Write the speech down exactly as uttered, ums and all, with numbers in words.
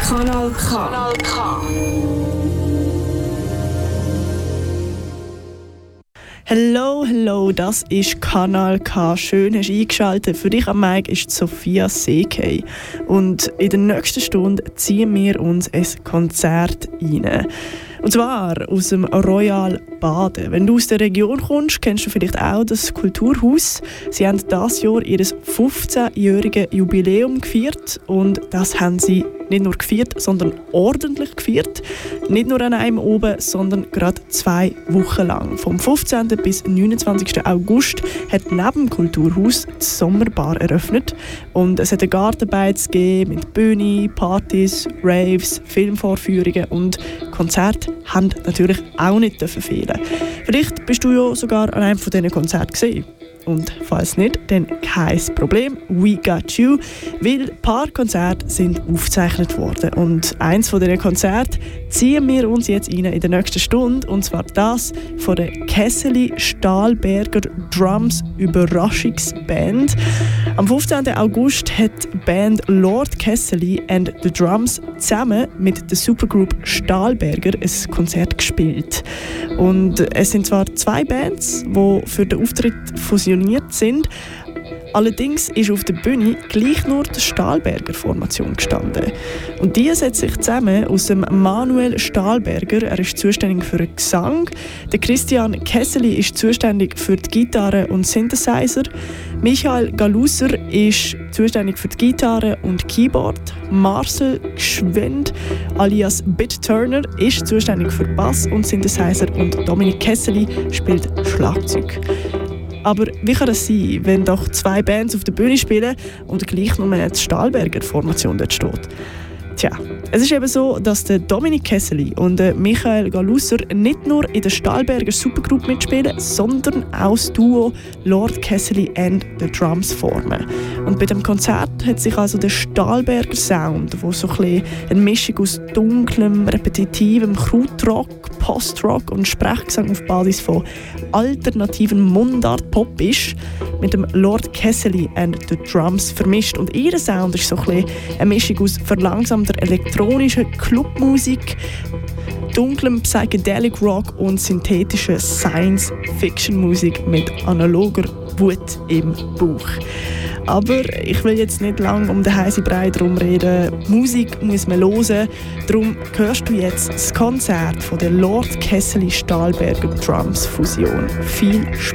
Kanal K. Kanal K. Hallo, hallo, das ist Kanal K. Schön, hast du eingeschaltet. Für dich am Mic ist Sophia C K. Und in der nächsten Stunde ziehen wir uns ein Konzert rein. Und zwar aus dem Royal Baden. Wenn du aus der Region kommst, kennst du vielleicht auch das Kulturhaus. Sie haben dieses Jahr ihr fünfzehnjähriges Jubiläum gefeiert. Und das haben sie nicht nur gefeiert, sondern ordentlich gefeiert. Nicht nur an einem oben, sondern gerade zwei Wochen lang. Vom fünfzehnten bis neunundzwanzigsten August hat neben dem Kulturhaus die Sommerbar eröffnet. Und es hat eine Gartenbeiz gegeben mit Bühne, Partys, Raves, Filmvorführungen und Konzerte haben natürlich auch nicht fehlen. Vielleicht bist du ja sogar an einem von diesen Konzerten gesehen. Und falls nicht, dann kein Problem. We got you. Weil ein paar Konzerte sind aufgezeichnet worden. Und eins von diesen Konzerten ziehen wir uns jetzt rein in der nächsten Stunde. Und zwar das von der Kesseli Stahlberger Drums Überraschungsband. Am fünfzehnten August hat die Band Lord Kesseli and the Drums zusammen mit der Supergroup Stahlberger ein Konzert gespielt. Und es sind zwar zwei Bands, die für den Auftritt fusioniert sind. Allerdings ist auf der Bühne gleich nur die Stahlberger Formation gestanden. Und die setzt sich zusammen aus dem Manuel Stahlberger, er ist zuständig für den Gesang, der Christian Kesseli ist zuständig für die Gitarre und Synthesizer, Michael Galusser ist zuständig für die Gitarre und Keyboard, Marcel Gschwend alias Bit Turner ist zuständig für Bass und Synthesizer und Dominik Kesseli spielt Schlagzeug. Aber wie kann das sein, wenn doch zwei Bands auf der Bühne spielen und gleich nur eine Stahlberger Formation dort steht? Tja, es ist eben so, dass der Dominik Kesseli und der Michael Galusser nicht nur in der Stahlberger Supergroup mitspielen, sondern auch das Duo Lord Kesseli and the Drums formen. Und bei dem Konzert hat sich also der Stahlberger Sound, wo so ein bisschen eine Mischung aus dunklem, repetitivem Krautrock, Postrock und Sprechgesang auf Basis von alternativen Mundart-Pop ist, mit dem Lord Kesseli and the Drums vermischt. Und ihr Sound ist so ein bisschen eine Mischung aus verlangsamter elektronischer Clubmusik, dunklem Psychedelic Rock und synthetischer Science-Fiction-Musik mit analoger Wut im Bauch. Aber ich will jetzt nicht lange um den heißen Brei drum reden. Musik muss man hören. Darum hörst du jetzt das Konzert von der Lord Kesseli Stahlberger Drums Fusion. Viel Spaß!